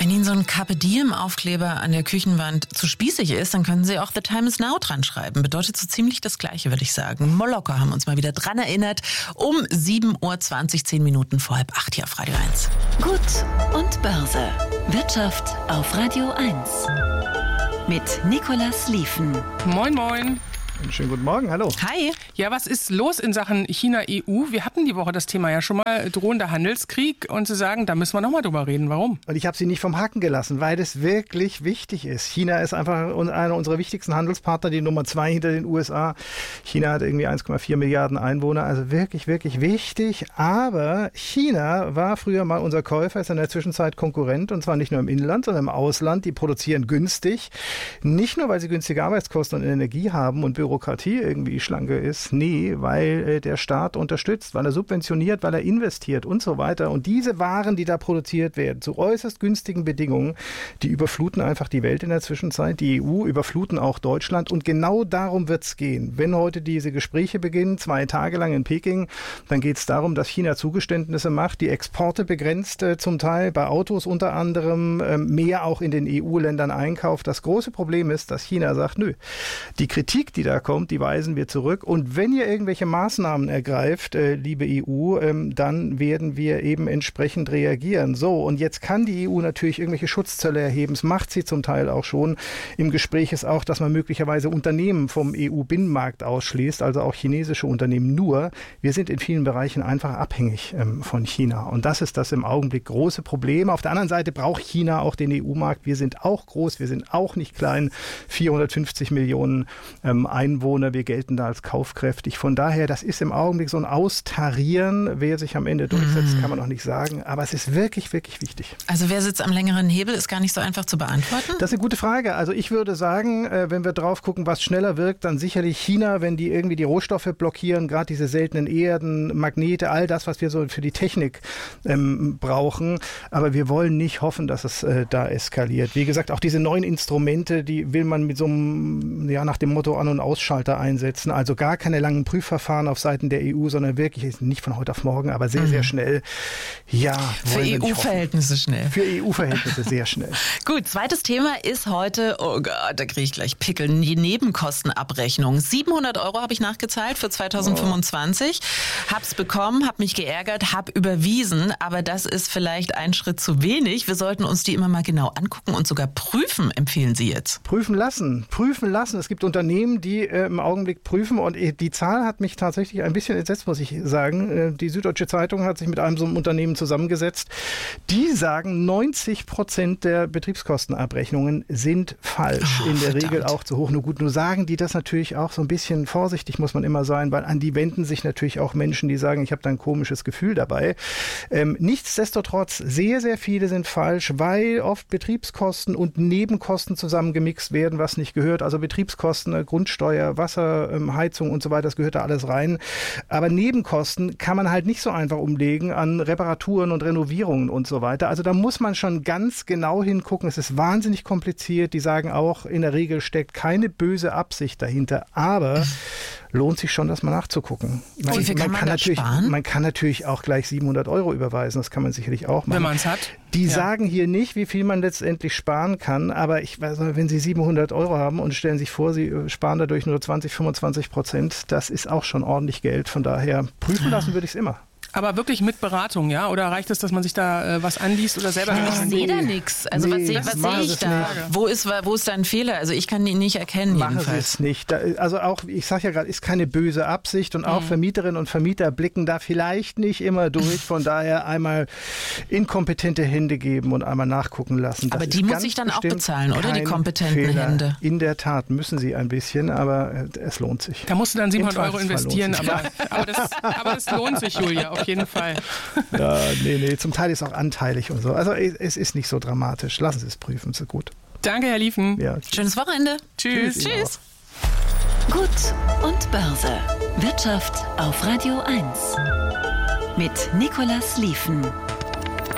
Wenn Ihnen so ein Carpe Diem-Aufkleber an der Küchenwand zu spießig ist, dann können Sie auch The Time is Now dran schreiben. Bedeutet so ziemlich das Gleiche, würde ich sagen. Molokker haben uns mal wieder dran erinnert. Um 7.20 Uhr, 10 Minuten vor 7:30 hier auf Radio 1. Gut und Börse. Wirtschaft auf Radio 1. Mit Nicolas Lieven. Moin, moin. Einen schönen guten Morgen, hallo. Hi. Ja, was ist los in Sachen China-EU? Wir hatten die Woche das Thema ja schon mal, drohender Handelskrieg. Und Sie sagen, da müssen wir nochmal drüber reden. Warum? Und ich habe Sie nicht vom Haken gelassen, weil es wirklich wichtig ist. China ist einfach einer unserer wichtigsten Handelspartner, die Nummer 2 hinter den USA. China hat irgendwie 1,4 Milliarden Einwohner, also wirklich, wirklich wichtig. Aber China war früher mal unser Käufer, ist in der Zwischenzeit Konkurrent. Und zwar nicht nur im Inland, sondern im Ausland. Die produzieren günstig. Nicht nur, weil sie günstige Arbeitskosten und Energie haben und Bürokratie irgendwie schlanke ist. Nee, weil der Staat unterstützt, weil er subventioniert, weil er investiert und so weiter. Und diese Waren, die da produziert werden, zu äußerst günstigen Bedingungen, die überfluten einfach die Welt in der Zwischenzeit. Die EU überfluten auch Deutschland. Und genau darum wird es gehen. Wenn heute diese Gespräche beginnen, 2 Tage lang in Peking, dann geht es darum, dass China Zugeständnisse macht, die Exporte begrenzt zum Teil, bei Autos unter anderem, mehr auch in den EU-Ländern einkauft. Das große Problem ist, dass China sagt, nö, die Kritik, die da kommt, die weisen wir zurück. Und wenn ihr irgendwelche Maßnahmen ergreift, liebe EU, dann werden wir eben entsprechend reagieren. So, und jetzt kann die EU natürlich irgendwelche Schutzzölle erheben. Das macht sie zum Teil auch schon. Im Gespräch ist auch, dass man möglicherweise Unternehmen vom EU-Binnenmarkt ausschließt, also auch chinesische Unternehmen. Nur, wir sind in vielen Bereichen einfach abhängig von China. Und das ist das im Augenblick große Problem. Auf der anderen Seite braucht China auch den EU-Markt. Wir sind auch groß, wir sind auch nicht klein. 450 Millionen Einwohner, wir gelten da als kaufkräftig. Von daher, das ist im Augenblick so ein Austarieren. Wer sich am Ende durchsetzt, kann man noch nicht sagen. Aber es ist wirklich, wirklich wichtig. Also wer sitzt am längeren Hebel, ist gar nicht so einfach zu beantworten? Das ist eine gute Frage. Also ich würde sagen, wenn wir drauf gucken, was schneller wirkt, dann sicherlich China, wenn die irgendwie die Rohstoffe blockieren, gerade diese seltenen Erden, Magnete, all das, was wir so für die Technik brauchen. Aber wir wollen nicht hoffen, dass es da eskaliert. Wie gesagt, auch diese neuen Instrumente, die will man mit so einem, ja, nach dem Motto An- und Ausschalter einsetzen. Also gar keine langen Prüfverfahren auf Seiten der EU, sondern wirklich nicht von heute auf morgen, aber sehr, sehr schnell. Ja, für EU-Verhältnisse schnell. Für EU-Verhältnisse sehr schnell. Gut, zweites Thema ist heute, oh Gott, da kriege ich gleich Pickel, die Nebenkostenabrechnung. 700 € habe ich nachgezahlt für 2025. Hab's bekommen, hab mich geärgert, hab überwiesen, aber das ist vielleicht ein Schritt zu wenig. Wir sollten uns die immer mal genau angucken und sogar prüfen, empfehlen Sie jetzt. Prüfen lassen. Es gibt Unternehmen, die im Augenblick prüfen und die Zahl hat mich tatsächlich ein bisschen entsetzt, muss ich sagen. Die Süddeutsche Zeitung hat sich mit einem so einem Unternehmen zusammengesetzt. Die sagen, 90% der Betriebskostenabrechnungen sind falsch. In der Regel auch zu hoch. Nur sagen die das natürlich auch so ein bisschen vorsichtig, muss man immer sein, weil an die wenden sich natürlich auch Menschen, die sagen, ich habe da ein komisches Gefühl dabei. Nichtsdestotrotz, sehr, sehr viele sind falsch, weil oft Betriebskosten und Nebenkosten zusammengemixt werden, was nicht gehört. Also Betriebskosten, Grundsteuer, Wasser, Heizung und so weiter, das gehört da alles rein. Aber Nebenkosten kann man halt nicht so einfach umlegen an Reparaturen und Renovierungen und so weiter. Also da muss man schon ganz genau hingucken. Es ist wahnsinnig kompliziert. Die sagen auch, in der Regel steckt keine böse Absicht dahinter. Aber lohnt sich schon, das mal nachzugucken. Wie viel kann man da sparen? Man kann natürlich auch gleich 700 € überweisen. Das kann man sicherlich auch machen. Wenn man es hat. Die sagen hier nicht, wie viel man letztendlich sparen kann. Aber ich weiß nicht, wenn Sie 700 € haben und stellen sich vor, Sie sparen dadurch nur 20-25%, das ist auch schon ordentlich Geld. Von daher prüfen lassen würde ich es immer. Aber wirklich mit Beratung, ja? Oder reicht es, dass man sich da was anliest oder selber... Ich sehe da nichts. Also was sehe ich da? Wo ist da ein Fehler? Also ich kann ihn nicht erkennen. Machen Sie es nicht. Also auch, ich sage ja gerade, ist keine böse Absicht und auch Vermieterinnen und Vermieter blicken da vielleicht nicht immer durch. Von daher einmal in kompetente Hände geben und einmal nachgucken lassen. Aber die muss ich dann auch bezahlen, oder? Die kompetenten Hände. In der Tat müssen sie ein bisschen, aber es lohnt sich. Da musst du dann 700 € investieren, aber das lohnt sich, Julia, auf jeden Fall. Ja, nee, zum Teil ist auch anteilig und so. Also es ist nicht so dramatisch. Lassen Sie es prüfen, ist gut. Danke, Herr Lieven. Ja. Schönes Wochenende. Tschüss. Gut und Börse. Wirtschaft auf Radio 1. Mit Nicolas Lieven.